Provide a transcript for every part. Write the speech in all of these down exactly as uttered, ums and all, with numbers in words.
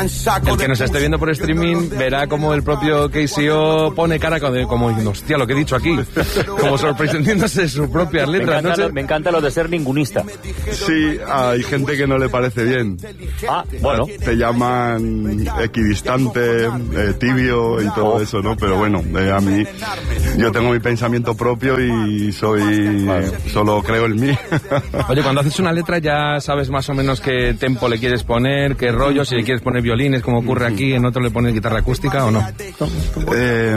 El que nos esté viendo por streaming verá como el propio K C O pone cara como, como hostia, lo que he dicho aquí, como sorprendiéndose de sus propias letras. Me encanta, ¿no? lo, me encanta lo de ser ningunista. Sí, hay gente que no le parece bien. Ah, bueno. Te llaman equidistante, eh, tibio y todo oh. eso, ¿no? Pero bueno, eh, a mí, yo tengo mi pensamiento propio y soy, vale. solo creo en mí. Oye, cuando haces una letra ya sabes más o menos qué tempo le quieres poner, qué rollo, si le quieres poner violines, como ocurre aquí, en otro le pones guitarra acústica o no. Eh,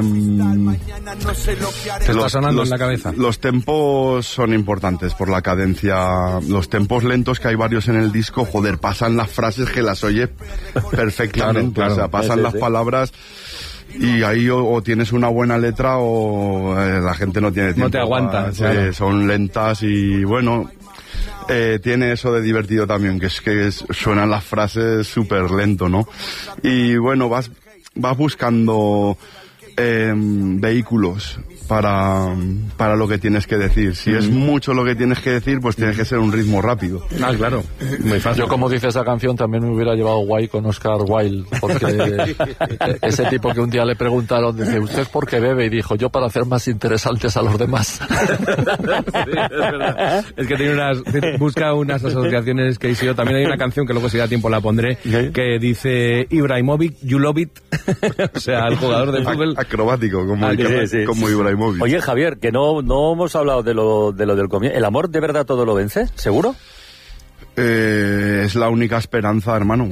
¿Te está sonando los, en la cabeza? Los tempos son importantes por la cadencia. Los tempos lentos, que hay varios en el disco, joder, pasan las frases que las oyes perfectamente. Claro, claro. O sea, pasan sí, sí, las sí. palabras y ahí o, o tienes una buena letra o eh, la gente no tiene tiempo. No te aguanta. Sí, claro. Son lentas y bueno... Eh, tiene eso de divertido también, que es que es, suenan las frases súper lento, ¿no? Y bueno, vas, vas buscando eh, vehículos para, para lo que tienes que decir. Si mm. es mucho lo que tienes que decir, pues tienes que ser un ritmo rápido. Ah, claro. Muy fácil. Yo, como dice esa canción, también me hubiera llevado guay con Oscar Wilde, porque ese tipo que un día le preguntaron, dice, ¿usted por qué bebe? Y dijo, yo para hacer más interesantes a los demás. Sí, es verdad. Es que tiene unas, busca unas asociaciones que hizo. También hay una canción que luego si da tiempo la pondré, ¿qué? Que dice Ibrahimovic, you love it. O sea, el jugador de fútbol. Acrobático, como, ah, sí, sí. como Ibrahimovic. Oye, Javier, que no, no hemos hablado de lo, de lo del comienzo. ¿El amor de verdad todo lo vence? ¿Seguro? Eh, es la única esperanza, hermano.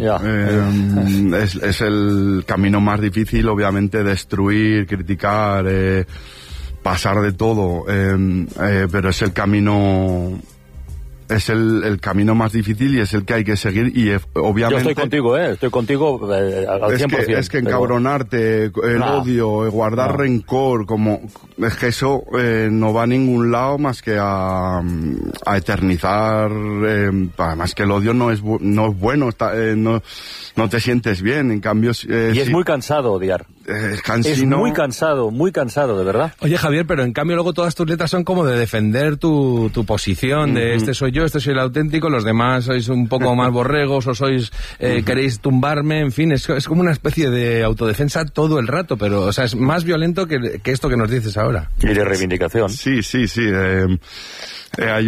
Eh, es, es el camino más difícil, obviamente, destruir, criticar, eh, pasar de todo, eh, eh, pero es el camino... Es el, el camino más difícil y es el que hay que seguir y eh, obviamente... Yo estoy contigo, ¿eh? Estoy contigo eh, al cien por ciento. Es que, es que encabronarte, pero... el no, odio, guardar no. rencor, como... Es que eso eh, no va a ningún lado más que a, a eternizar... Eh, además que el odio no es, bu no es bueno, está, eh, no, no te sientes bien, en cambio... Eh, y es sí, muy cansado odiar. Es cansino. Es muy cansado, muy cansado, de verdad. Oye, Javier, pero en cambio luego todas tus letras son como de defender tu, tu posición, de uh-huh. este soy yo, este soy el auténtico, los demás sois un poco más borregos o sois eh, uh-huh. queréis tumbarme, en fin, es, es como una especie de autodefensa todo el rato, pero o sea, es más violento que, que esto que nos dices ahora. Y de reivindicación. Sí, sí, sí. Eh, eh, hay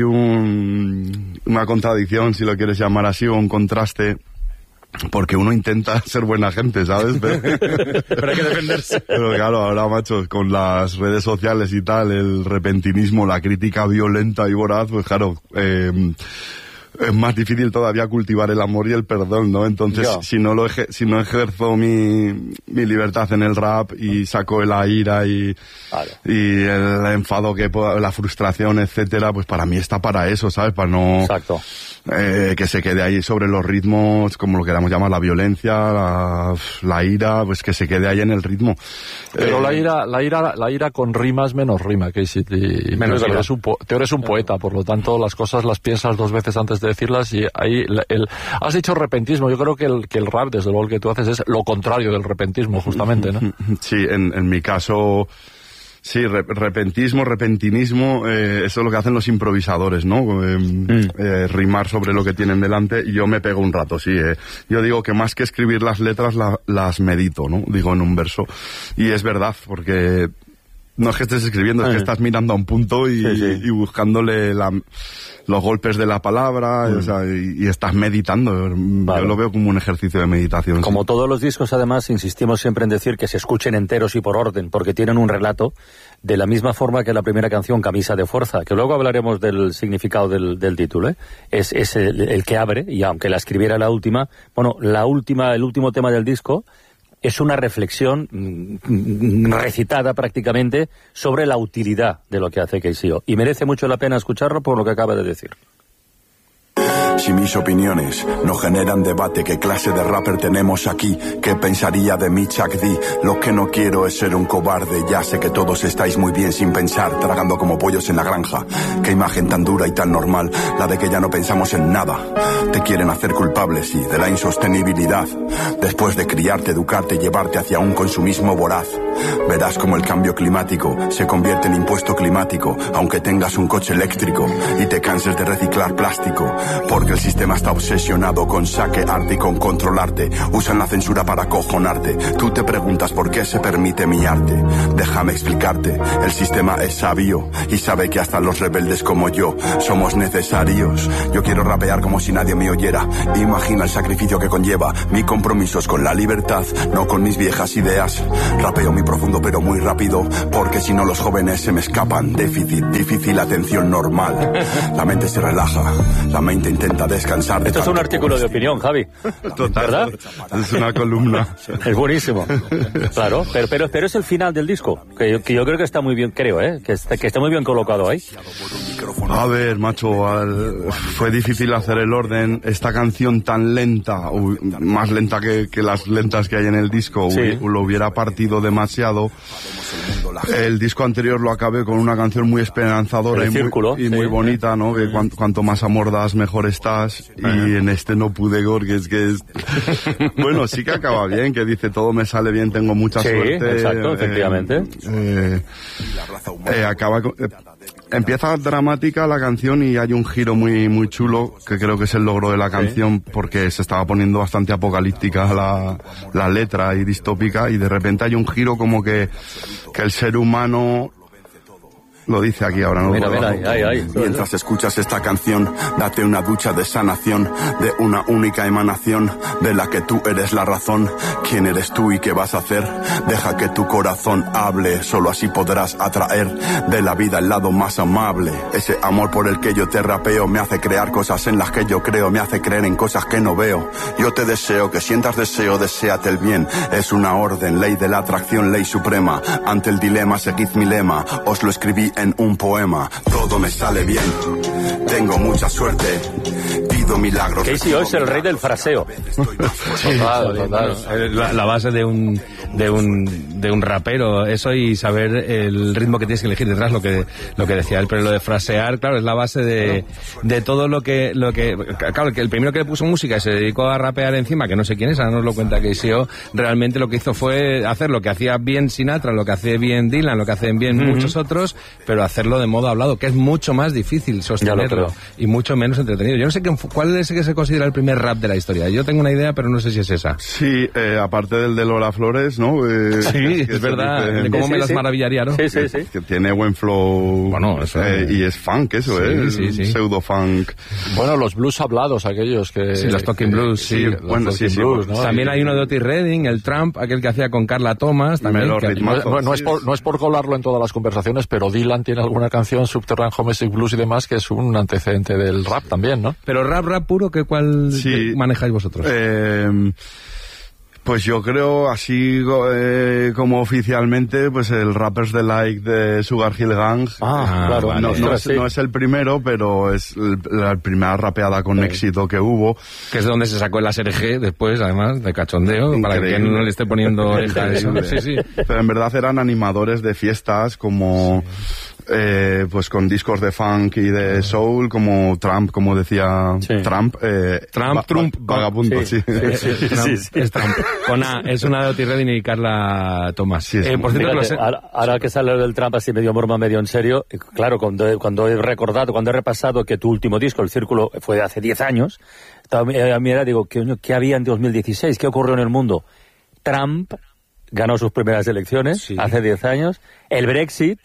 un, una contradicción, si lo quieres llamar así, o un contraste. Porque uno intenta ser buena gente, ¿sabes? Pero, pero hay que defenderse. Pero claro, ahora, macho, con las redes sociales y tal, el repentinismo, la crítica violenta y voraz, pues claro, eh, es más difícil todavía cultivar el amor y el perdón, ¿no? Entonces, yeah. si no lo eje si no ejerzo mi, mi libertad en el rap y saco la ira y, vale. y el enfado, que la frustración, etcétera, pues para mí está para eso, ¿sabes? Para no... Exacto. Eh, que se quede ahí sobre los ritmos, como lo queramos llamar, la violencia, la, la ira, pues que se quede ahí en el ritmo. Pero eh, la ira, la ira, la ira con rimas menos rima, que si te, menos te eres un, te eres un poeta, por lo tanto las cosas las piensas dos veces antes de decirlas y ahí el, el, has dicho repentismo. Yo creo que el, que el rap, desde luego, el que tú haces es lo contrario del repentismo, justamente, ¿no? Sí, en, en mi caso. Sí, re repentismo, repentinismo, eh, eso es lo que hacen los improvisadores, ¿no? Eh, mm. eh, rimar sobre lo que tienen delante, y yo me pego un rato, sí. Eh. Yo digo que más que escribir las letras, la, las medito, ¿no? Digo en un verso. Y es verdad, porque no es que estés escribiendo, es que estás mirando a un punto y, sí, sí. y buscándole la, los golpes de la palabra, mm. o sea, y, y estás meditando. Vale. Yo lo veo como un ejercicio de meditación. Como sí. todos los discos, además, insistimos siempre en decir que se escuchen enteros y por orden, porque tienen un relato de la misma forma que la primera canción, Camisa de Fuerza, que luego hablaremos del significado del, del título, ¿eh? Es, es el, el que abre, y aunque la escribiera la última, bueno, la última, el último tema del disco es una reflexión mm, recitada prácticamente sobre la utilidad de lo que hace K C O. Y merece mucho la pena escucharlo por lo que acaba de decir. Si mis opiniones no generan debate, ¿qué clase de rapper tenemos aquí? ¿Qué pensaría de mí Chuck D? Lo que no quiero es ser un cobarde. Ya sé que todos estáis muy bien sin pensar, tragando como pollos en la granja. Qué imagen tan dura y tan normal, la de que ya no pensamos en nada. Te quieren hacer culpable, sí, de la insostenibilidad. Después de criarte, educarte y llevarte hacia un consumismo voraz. Verás como el cambio climático se convierte en impuesto climático, aunque tengas un coche eléctrico y te canses de reciclar plástico. Porque el sistema está obsesionado con saquearte y con controlarte. Usan la censura para acojonarte. Tú te preguntas por qué se permite mi arte. Déjame explicarte, el sistema es sabio y sabe que hasta los rebeldes como yo somos necesarios. Yo quiero rapear como si nadie me oyera. Imagina el sacrificio que conlleva. Mi compromiso es con la libertad, no con mis viejas ideas. Rapeo muy profundo pero muy rápido, porque si no los jóvenes se me escapan. Déficit, difícil atención normal. La mente se relaja, la mente intenta descansar. De Esto es un artículo de opinión, Javi. Total, ¿verdad? Es una columna. Es buenísimo. Claro, pero, pero, pero es el final del disco, que yo, que yo creo que está muy bien, creo, ¿eh? Que está, que está muy bien colocado ahí. A ver, macho, al, fue difícil hacer el orden. Esta canción tan lenta, uy, más lenta que, que las lentas que hay en el disco, Sí. uy, lo hubiera partido demasiado. El disco anterior lo acabé con una canción muy esperanzadora El y, muy, Círculo, y sí. muy bonita, ¿no? Que cuanto, cuanto más amor das, mejor estás. Y en este no pude, porque es que es... Bueno, sí que acaba bien, que dice todo me sale bien, tengo mucha Sí, suerte. exacto, eh, efectivamente. eh, eh, acaba con- eh, empieza dramática la canción y hay un giro muy muy chulo que creo que es el logro de la canción, porque se estaba poniendo bastante apocalíptica la, la letra y distópica, y de repente hay un giro como que, que el ser humano lo dice aquí ahora, ¿no? Mira, mira, ahí, ahí, ahí. Mientras escuchas esta canción, date una ducha de sanación, de una única emanación, de la que tú eres la razón. ¿Quién eres tú y qué vas a hacer? Deja que tu corazón hable, solo así podrás atraer de la vida el lado más amable. Ese amor por el que yo te rapeo me hace crear cosas en las que yo creo, me hace creer en cosas que no veo. Yo te deseo que sientas deseo, deséate el bien. Es una orden, ley de la atracción, ley suprema. Ante el dilema, seguid mi lema. Os lo escribí en un poema. Todo me sale bien, tengo mucha suerte, pido milagros. Casey O es el rey del fraseo. Total, total. La, la base de un, de un de un rapero, eso, y saber el ritmo que tienes que elegir detrás, lo que lo que decía él, pero lo de frasear, claro, es la base de, de todo lo que lo que claro, que el primero que le puso música y se dedicó a rapear encima, que no sé quién es, ahora nos lo cuenta Casey O, realmente lo que hizo fue hacer lo que hacía bien Sinatra, lo que hace bien Dylan, lo que hacen bien uh-huh. muchos otros, pero hacerlo de modo hablado, que es mucho más difícil sostenerlo y mucho menos entretenido. Yo no sé qué, cuál es el que se considera el primer rap de la historia. Yo tengo una idea, pero no sé si es esa. Sí, eh, aparte del de Lola Flores, ¿no? Eh, sí, es verdad. Dice, de cómo sí, me sí, las sí. maravillaría, ¿no? Sí, sí, sí. Que tiene buen flow. Bueno, eso eh, es... y es funk, eso, sí, ¿eh? Sí, sí. Pseudo funk. Bueno, los blues hablados, aquellos que... Sí, los talking blues, sí. sí. Los bueno, talking sí, sí, blues, ¿no? También y, hay uno de Otis Redding, el Trump, aquel que hacía con Carla Thomas. También, Melo que... ritmazo. No, no, es Sí, por, no es por colarlo en todas las conversaciones, pero Dylan tiene alguna canción, Subterranean Homesick Blues y demás, que es un antecedente del rap también, ¿no? Pero rap, rap puro, ¿qué cuál Sí. manejáis vosotros? Eh, pues yo creo, así eh, como oficialmente, pues el Rappers Delight de Sugar Hill Gang. Ah, claro. vale. No, no, Ostras, es, sí. no es el primero, pero es el- la primera rapeada con Sí. éxito que hubo. Que es de donde se sacó el A S R G después, además, de cachondeo, para que Increíble. no le esté poniendo oreja a eso. Sí, sí. Pero en verdad eran animadores de fiestas como... Eh, pues con discos de funk y de soul, como Trump, como decía Sí. Trump. Eh, Trump, va- Trump, va- vagabundo, sí. sí. Sí, Trump, sí, sí. Es Trump. Con A, es una de Otis Redding y Carla Thomas. Sí, es eh, por cierto, que Fíjate, los- ahora, ahora que sale del Trump así medio broma, medio en serio, y claro, cuando he, cuando he recordado, cuando he repasado que tu último disco, El Círculo, fue de hace diez años, estaba, eh, mira, digo, ¿qué, ¿qué había en dos mil dieciséis? ¿Qué ocurrió en el mundo? Trump ganó sus primeras elecciones Sí. hace diez años, el Brexit,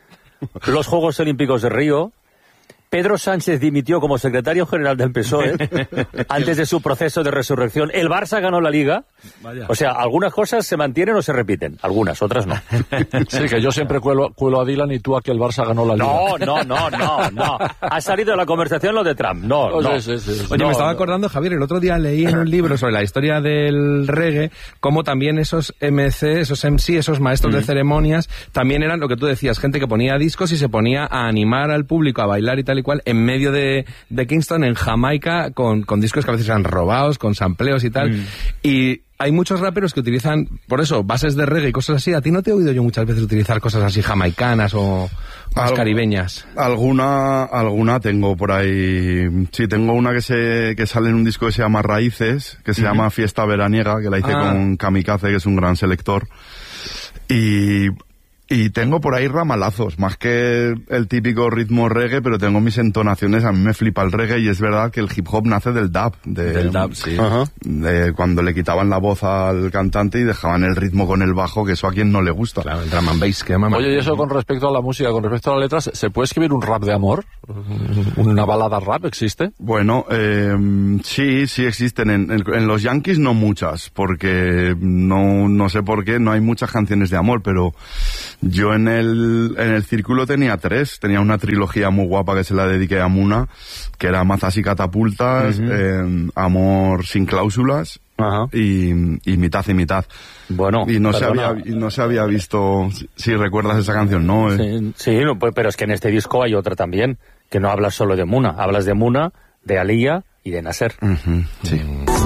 los Juegos Olímpicos de Río, Pedro Sánchez dimitió como secretario general del P S O E antes de su proceso de resurrección. El Barça ganó la Liga. Vaya. O sea, algunas cosas se mantienen o se repiten. Algunas, otras no. Sí, que yo siempre cuelo, cuelo a Dylan y tú a que el Barça ganó la Liga. No, no, no, no, no. Ha salido de la conversación lo de Trump. No, no. Sí, sí, sí. Oye, No, me estaba no. acordando, Javier, el otro día leí en un libro sobre la historia del reggae, cómo también esos M C, esos M C, esos maestros de ceremonias, también eran lo que tú decías, gente que ponía discos y se ponía a animar al público, a bailar y tal y cual, en medio de, de Kingston, en Jamaica, con, con discos que a veces eran robados, con sampleos y tal. Y hay muchos raperos que utilizan, por eso, bases de reggae y cosas así. A ti no te he oído yo muchas veces utilizar cosas así jamaicanas o más Algo- caribeñas. Alguna, alguna tengo por ahí. Sí, tengo una que se que sale en un disco que se llama Raíces, que se llama Fiesta Veraniega, que la hice Ah. con Kamikaze, que es un gran selector. Y Y tengo por ahí ramalazos, más que el típico ritmo reggae, pero tengo mis entonaciones, a mí me flipa el reggae y es verdad que el hip hop nace del dub. De, del dub, sí. Uh-huh. De cuando le quitaban la voz al cantante y dejaban el ritmo con el bajo, que eso a quien no le gusta. Claro, el drum and bass que llama. Oye, y eso con respecto a la música, con respecto a las letras, ¿se puede escribir un rap de amor? ¿Una balada rap existe? Bueno, eh, sí, sí existen. En, en, en los Yankees no muchas, porque no, no sé por qué, no hay muchas canciones de amor, pero yo en el, en el círculo tenía tres. Tenía una trilogía muy guapa que se la dediqué a Muna, que era Mazas y Catapultas, uh-huh. eh, Amor sin cláusulas, uh-huh. y, y Mitad y Mitad. Bueno, y no, se había, y no se había visto, si, si recuerdas esa canción, ¿no? Sí, sí no, pero es que en este disco hay otra también, que no hablas solo de Muna, hablas de Muna, de Alía y de Nasser. Uh-huh, sí.